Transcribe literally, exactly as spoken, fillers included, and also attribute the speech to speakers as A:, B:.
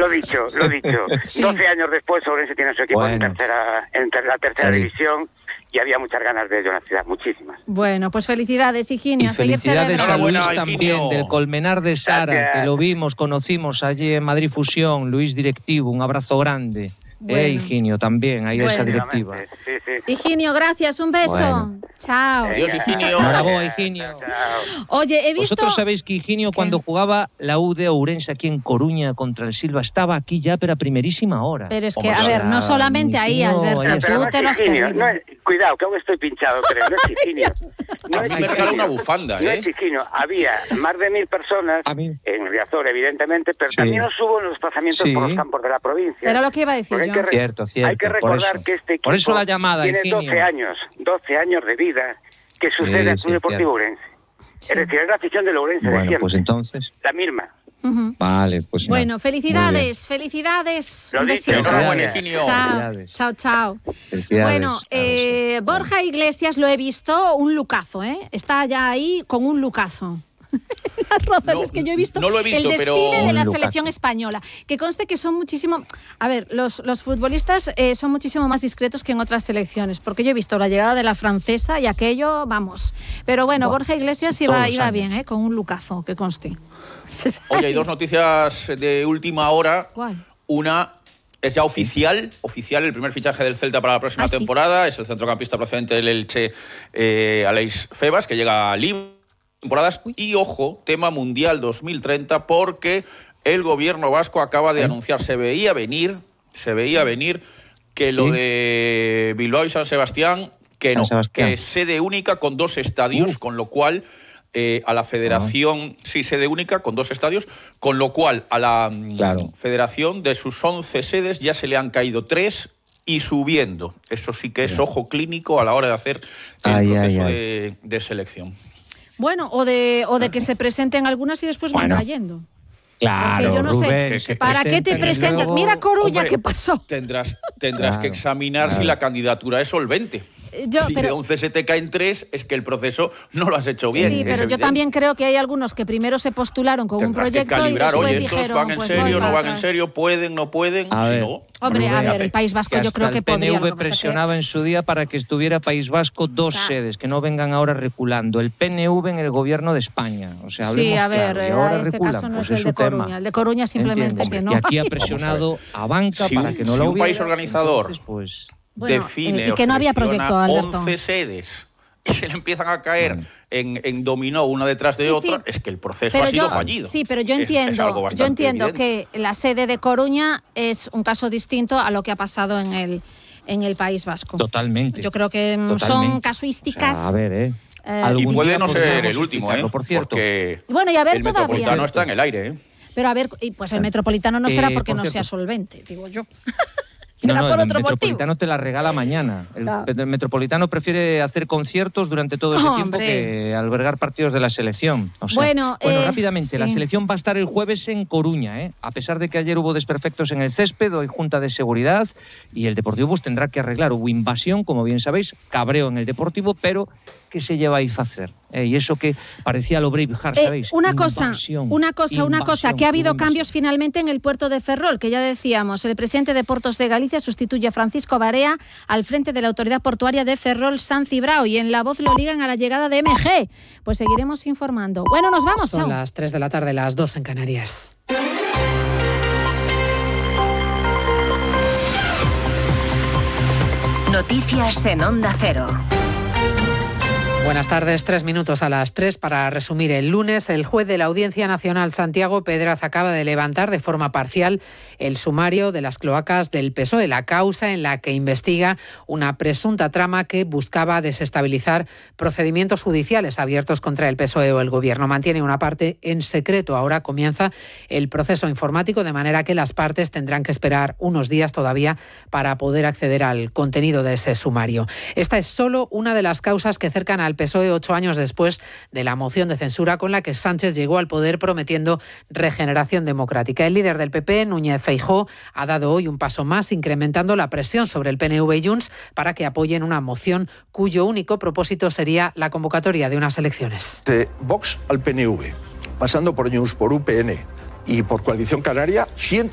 A: Lo dicho, lo dicho. Sí. doce años después, Ourense tiene su equipo bueno. en, tercera, en ter, la tercera sí. división y había muchas ganas de ello en la ciudad, muchísimas.
B: Bueno, pues felicidades, Higinio.
C: Y felicidades a Luis también, del Colmenar de Sara, Gracias. que lo vimos, conocimos allí en Madrid Fusión. Luis directivo, un abrazo grande. Bueno. Eh, Higinio también, ahí bueno. esa directiva.
A: Sí, sí.
B: Higinio, gracias, un beso. Bueno. Chao.
D: Adiós, Higinio.
C: Bravo, Higinio.
A: Chao.
B: Oye, he visto...
C: Vosotros sabéis que Higinio, ¿Qué? cuando jugaba la U de Ourense aquí en Coruña contra el Silva, estaba aquí ya, pero a primerísima hora.
B: Pero es que, Hombre, a ver, no solamente ahí, Alberto, no, tú no te lo has perdido.
A: No es, cuidado, que aún estoy pinchado, pero no es Higinio.
D: No a mí me regaló una bufanda, ¿eh?
A: No es Higinio. Había más de mil personas en Riazor, evidentemente, pero sí. también hubo en los desplazamientos sí. por los campos de la provincia.
B: Era lo que iba a decir yo.
C: Re- cierto, cierto.
A: Hay que recordar que este equipo
C: por eso la llamada,
A: tiene
C: Higinio.
A: doce años, doce años de vida que sucede al sí, Club sí, Deportivo Ourense. Sí. Es decir, es la afición del Ourense
C: bueno,
A: de siempre.
C: Pues entonces...
A: La misma.
B: Uh-huh.
C: Vale, pues
B: bueno, felicidades, felicidades.
A: Lo
B: un
A: dicho,
B: besito.
D: Enhorabuena, Higinio.
B: Chao, chao, chao. Bueno, eh, Borja Iglesias lo he visto, un lucazo, ¿eh? Está ya ahí con un lucazo. Las Rozas, no, es que yo he visto,
D: no lo he visto
B: el desfile
D: pero...
B: de la selección española, que conste que son muchísimo, a ver, los, los futbolistas eh, son muchísimo más discretos que en otras selecciones, porque yo he visto la llegada de la francesa y aquello, vamos, pero bueno, bueno Borja Iglesias iba, iba bien, eh, con un lucazo, que conste.
D: Oye, hay dos noticias de última hora.
B: ¿Cuál?
D: Una es ya oficial, oficial el primer fichaje del Celta para la próxima
B: ¿Ah,
D: temporada,
B: sí?
D: es el centrocampista procedente del Elche, eh, Aleix Febas, que llega a Lima. Temporadas y, ojo, tema Mundial dos mil treinta, porque el gobierno vasco acaba de ¿Eh? anunciar, se veía venir, se veía venir que ¿Sí? lo de Bilbao y San Sebastián, que no, Sebastián. que es sede única con dos estadios, uh. con lo cual eh, a la federación, uh. sí, sede única con dos estadios, con lo cual a la claro. federación de sus once sedes ya se le han caído tres y subiendo. Eso sí que es ojo clínico a la hora de hacer el ay, proceso ay, ay. De, de selección.
B: Bueno, o de o de que se presenten algunas y después bueno, van cayendo.
C: Claro,
B: porque yo no
C: Rubén,
B: sé,
C: que, que
B: ¿para qué te presentas? Luego... Mira Coruña, hombre, ¿qué pasó?
D: Tendrás, tendrás claro, que examinar
C: claro.
D: si la candidatura es solvente. Yo, si pero... de once se te caen tres, es que el proceso no lo has hecho bien.
B: Sí, pero yo también creo que hay algunos que primero se postularon con
D: tendrás
B: un proyecto
D: que calibrar,
B: y después
D: oye, estos
B: dijeron,
D: van en
B: pues
D: serio, no van
B: atrás.
D: en serio, pueden, no pueden,
C: a
D: si
C: ver.
D: no...
B: Hombre, a ver, el País Vasco
C: que
B: yo creo que
C: el P N V
B: podría.
C: presionaba
B: que...
C: en su día para que estuviera País Vasco dos claro. sedes, que no vengan ahora reculando. El P N V en el gobierno de España. O sea,
B: sí, a ver,
C: claro, y ahora
B: este
C: reculan,
B: caso no
C: pues
B: es el de Coruña.
C: Tema.
B: El de Coruña simplemente
C: ¿Entiendes?
B: que no.
C: Y aquí ha presionado a, a banca
D: si
C: para
D: un,
C: que no
D: si
C: lo
D: un
C: hubiera.
D: país organizador
C: entonces, pues...
B: bueno,
D: define
B: eh, y que no había proyecto, Alberto.
D: once sedes y se le empiezan a caer bueno. en, en dominó una detrás de sí, otra, sí. es que el proceso
B: pero
D: ha sido
B: yo,
D: fallido.
B: Sí, pero yo entiendo,
D: es, es algo
B: yo entiendo
D: evidente.
B: que la sede de Coruña es un caso distinto a lo que ha pasado en el, en el País Vasco.
C: Totalmente.
B: Yo creo que
C: Totalmente.
B: son casuísticas...
C: O sea, a ver, ¿eh?
B: eh
D: y puede no ser el último, ¿eh?
C: Por cierto.
D: Porque
B: bueno, y a ver,
D: el
B: todavía.
D: Metropolitano está en el aire, ¿eh?
B: Pero a ver, pues el Metropolitano no será
C: eh,
B: porque
C: por
B: no
C: cierto.
B: sea solvente, digo yo.
C: No, no,
B: por
C: el
B: otro
C: Metropolitano
B: motivo.
C: te la regala mañana. El,
B: claro.
C: el Metropolitano prefiere hacer conciertos durante todo ese
B: oh,
C: tiempo
B: hombre.
C: que albergar partidos de la selección. O sea,
B: bueno,
C: bueno
B: eh,
C: rápidamente,
B: sí.
C: la selección va a estar el jueves en Coruña, ¿eh? A pesar de que ayer hubo desperfectos en el césped, hoy junta de seguridad y el Deportivo pues, tendrá que arreglar. Hubo invasión, como bien sabéis, cabreo en el Deportivo, pero ¿qué se lleva ahí a hacer? Eh, y eso que parecía lo Braveheart, ¿sabéis?
B: Eh, una cosa,
C: invasión,
B: una cosa,
C: invasión,
B: una cosa, que ha habido
C: invasión.
B: cambios finalmente en el puerto de Ferrol, que ya decíamos, el presidente de Portos de Galicia sustituye a Francisco Barea al frente de la autoridad portuaria de Ferrol San Cibrao y en La Voz lo ligan a la llegada de M G. Pues seguiremos informando. Bueno, nos vamos,
E: Son
B: chao.
E: las tres de la tarde, las dos en Canarias.
F: Noticias en Onda Cero.
E: Buenas tardes, tres minutos a las tres para resumir el lunes. El juez de la Audiencia Nacional, Santiago Pedraz, acaba de levantar de forma parcial el sumario de las cloacas del P S O E, la causa en la que investiga una presunta trama que buscaba desestabilizar procedimientos judiciales abiertos contra el P S O E o el Gobierno. Mantiene una parte en secreto. Ahora comienza el proceso informático, de manera que las partes tendrán que esperar unos días todavía para poder acceder al contenido de ese sumario. Esta es solo una de las causas que cercan al P S O E ocho años después de la moción de censura con la que Sánchez llegó al poder prometiendo regeneración democrática. El líder del P P, Núñez Feijóo, ha dado hoy un paso más, incrementando la presión sobre el P N V y Junts para que apoyen una moción cuyo único propósito sería la convocatoria de unas elecciones.
G: De Vox al P N V, pasando por Junts, por U P N y por Coalición Canaria, ciento